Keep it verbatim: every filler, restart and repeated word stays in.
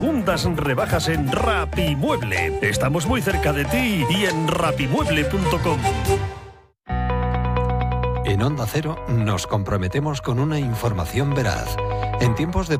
Segundas rebajas en Rapimueble. Estamos muy cerca de ti y en rapimueble punto com. En Onda Cero nos comprometemos con una información veraz. En tiempos de